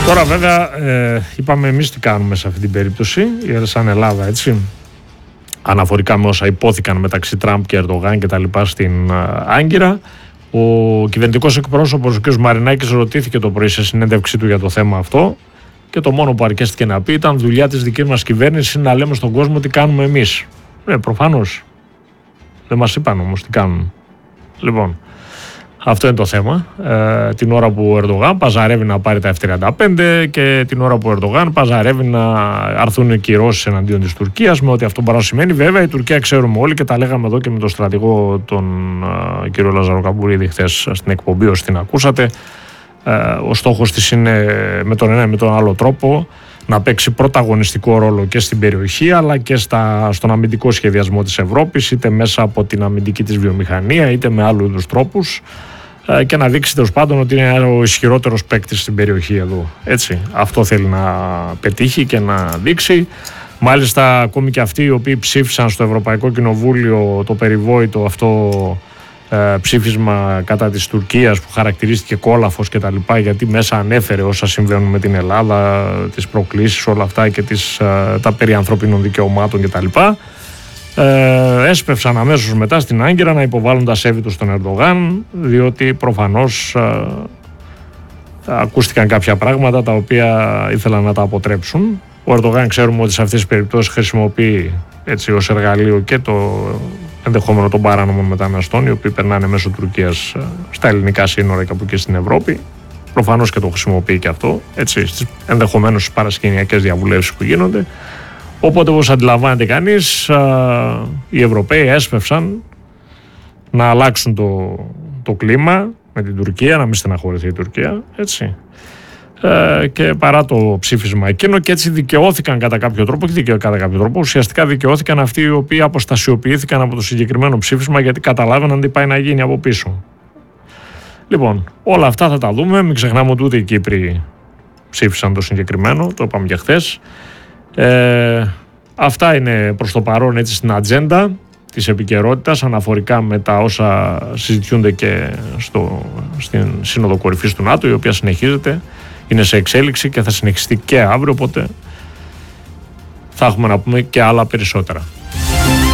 Τώρα βέβαια είπαμε εμείς τι κάνουμε σε αυτή την περίπτωση, σαν Ελλάδα, έτσι, αναφορικά με όσα υπόθηκαν μεταξύ Τραμπ και Ερντογάν και τα λοιπά στην Άγκυρα. Ο κυβερνητικός εκπρόσωπος, ο κ. Μαρινάκης, ρωτήθηκε το πρωί σε συνέντευξή του για το θέμα αυτό και το μόνο που αρκέστηκε να πει ήταν δουλειά της δικής μας κυβέρνησης να λέμε στον κόσμο τι κάνουμε εμείς. Προφανώς. Δεν μας είπαν όμως τι κάνουν. Λοιπόν, αυτό είναι το θέμα. Την ώρα που ο Ερντογάν παζαρεύει να πάρει τα F-35 και την ώρα που ο Ερντογάν παζαρεύει να αρθούν οι κυρώσεις εναντίον της Τουρκίας, με ό,τι αυτό μπορεί να σημαίνει. Βέβαια, η Τουρκία ξέρουμε όλοι και τα λέγαμε εδώ και με τον στρατηγό τον κύριο Λαζαροκαμπουρίδη χθες στην εκπομπή, όσοι την ακούσατε. Ο στόχος της είναι με τον ένα ή με τον άλλο τρόπο να παίξει πρωταγωνιστικό ρόλο και στην περιοχή αλλά και στον αμυντικό σχεδιασμό της Ευρώπης, είτε μέσα από την αμυντική της βιομηχανία είτε με άλλους είδους τρόπους, και να δείξει τέλος πάντων ότι είναι ο ισχυρότερος παίκτης στην περιοχή εδώ. Έτσι, αυτό θέλει να πετύχει και να δείξει. Μάλιστα, ακόμη και αυτοί οι οποίοι ψήφισαν στο Ευρωπαϊκό Κοινοβούλιο το περιβόητο αυτό ψήφισμα κατά της Τουρκίας που χαρακτηρίστηκε κόλαφος και τα λοιπά, γιατί μέσα ανέφερε όσα συμβαίνουν με την Ελλάδα, τις προκλήσεις, όλα αυτά και τα περί ανθρωπίνων δικαιωμάτων και τα λοιπά, έσπευσαν αμέσως μετά στην Άγκυρα να υποβάλουν τα σέβη τους στον Ερντογάν, διότι προφανώς ακούστηκαν κάποια πράγματα τα οποία ήθελαν να τα αποτρέψουν. Ο Ερντογάν ξέρουμε ότι σε αυτές τις περιπτώσεις χρησιμοποιεί έτσι ως εργαλείο και το ενδεχόμενο των παράνομων μεταναστών, οι οποίοι περνάνε μέσω Τουρκίας στα ελληνικά σύνορα και από εκεί στην Ευρώπη. Προφανώς και το χρησιμοποιεί και αυτό, έτσι, ενδεχομένως στις παρασκηνιακές διαβουλεύσεις που γίνονται. Οπότε, όπως αντιλαμβάνεται κανείς, οι Ευρωπαίοι έσπευσαν να αλλάξουν το κλίμα με την Τουρκία, να μην στεναχωρηθεί η Τουρκία, έτσι. Και παρά το ψήφισμα εκείνο, και έτσι δικαιώθηκαν κατά κάποιο τρόπο, ουσιαστικά δικαιώθηκαν αυτοί οι οποίοι αποστασιοποιήθηκαν από το συγκεκριμένο ψήφισμα, γιατί καταλάβαιναν τι πάει να γίνει από πίσω. Λοιπόν, όλα αυτά θα τα δούμε. Μην ξεχνάμε ότι ούτε οι Κύπροι ψήφισαν το συγκεκριμένο, το είπαμε και χθες. Αυτά είναι προς το παρόν, έτσι, στην ατζέντα της επικαιρότητας αναφορικά με τα όσα συζητιούνται και στην Σύνοδο Κορυφής του ΝΑΤΟ, η οποία συνεχίζεται, είναι σε εξέλιξη και θα συνεχιστεί και αύριο, οπότε θα έχουμε να πούμε και άλλα περισσότερα.